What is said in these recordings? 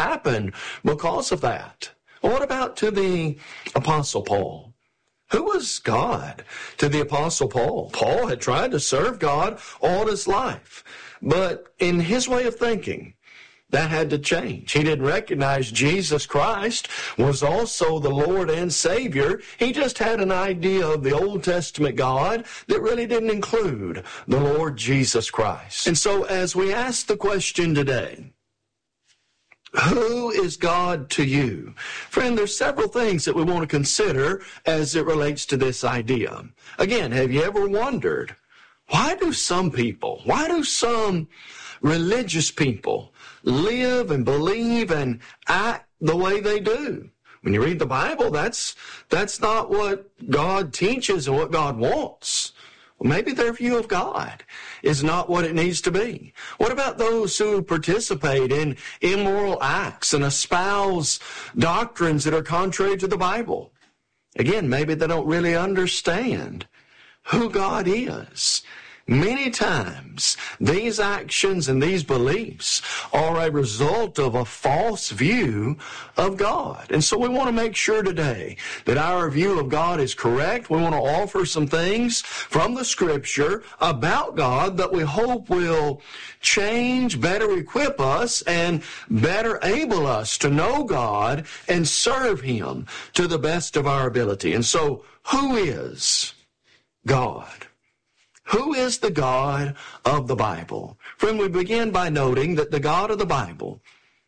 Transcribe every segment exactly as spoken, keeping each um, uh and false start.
happened because of that. What about to the Apostle Paul? Who was God to the Apostle Paul? Paul had tried to serve God all his life, but in his way of thinking, that had to change. He didn't recognize Jesus Christ was also the Lord and Savior. He just had an idea of the Old Testament God that really didn't include the Lord Jesus Christ. And so as we ask the question today, who is God to you? Friend, there's several things that we want to consider as it relates to this idea. Again, have you ever wondered, why do some people, why do some religious people live and believe and act the way they do? When you read the Bible, that's that's not what God teaches and what God wants. Well, maybe their view of God is not what it needs to be. What about those who participate in immoral acts and espouse doctrines that are contrary to the Bible? Again, maybe they don't really understand who God is. Many times, these actions and these beliefs are a result of a false view of God. And so we want to make sure today that our view of God is correct. We want to offer some things from the Scripture about God that we hope will change, better equip us, and better enable us to know God and serve Him to the best of our ability. And so, who is God? Who is the God of the Bible? Friend, we begin by noting that the God of the Bible,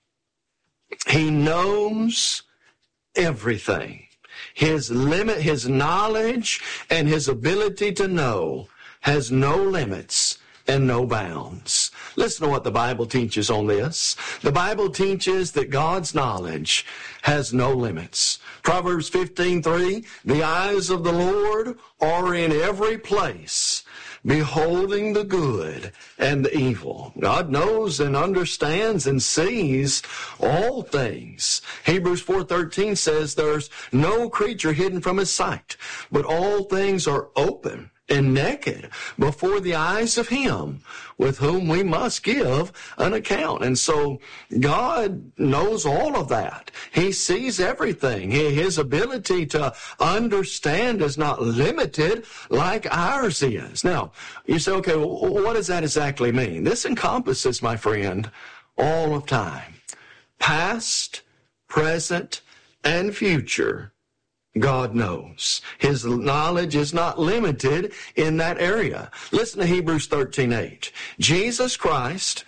He knows everything. His limit, His knowledge and His ability to know has no limits and no bounds. Listen to what the Bible teaches on this. The Bible teaches that God's knowledge has no limits. Proverbs fifteen three, the eyes of the Lord are in every place, beholding the good and the evil. God knows and understands and sees all things. Hebrews four thirteen says there's no creature hidden from His sight, but all things are open and naked before the eyes of Him with whom we must give an account. And so God knows all of that. He sees everything. His ability to understand is not limited like ours is. Now, you say, okay, well, what does that exactly mean? This encompasses, my friend, all of time. Past, present, and future. God knows. His knowledge is not limited in that area. Listen to Hebrews thirteen eight. Jesus Christ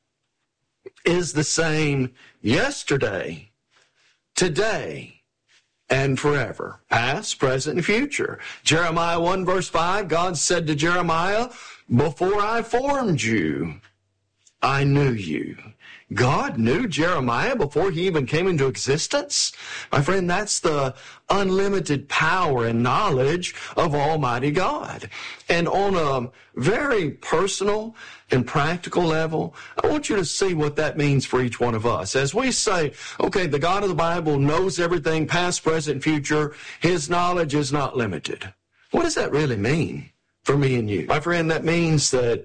is the same yesterday, today, and forever. Past, present, and future. Jeremiah one verse five, God said to Jeremiah, before I formed you, I knew you. God knew Jeremiah before he even came into existence? My friend, that's the unlimited power and knowledge of Almighty God. And on a very personal and practical level, I want you to see what that means for each one of us. As we say, okay, the God of the Bible knows everything, past, present, future. His knowledge is not limited. What does that really mean for me and you? My friend, that means that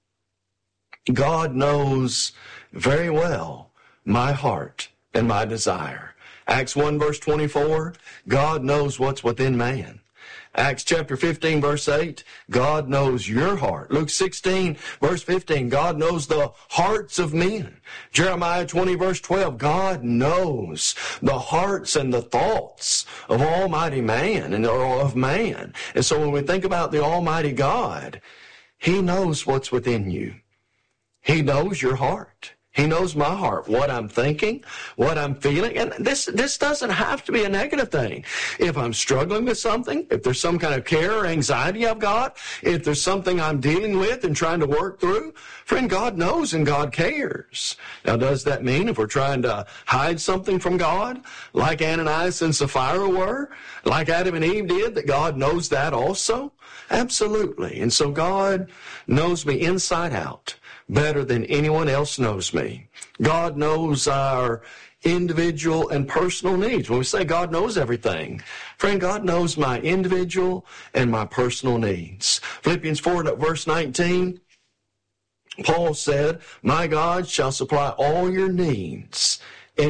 God knows very well my heart and my desire. Acts one verse twenty-four, God knows what's within man. Acts chapter fifteen verse eight, God knows your heart. Luke sixteen verse fifteen, God knows the hearts of men. Jeremiah twenty verse twelve, God knows the hearts and the thoughts of Almighty man and of man. And so when we think about the Almighty God, He knows what's within you. He knows your heart. He knows my heart, what I'm thinking, what I'm feeling. And this this doesn't have to be a negative thing. If I'm struggling with something, if there's some kind of care or anxiety I've got, if there's something I'm dealing with and trying to work through, friend, God knows and God cares. Now, does that mean if we're trying to hide something from God, like Ananias and Sapphira were, like Adam and Eve did, that God knows that also? Absolutely. And so God knows me inside out better than anyone else knows me. God knows our individual and personal needs. When we say God knows everything, friend, God knows my individual and my personal needs. Philippians four verse nineteen, Paul said, my God shall supply all your needs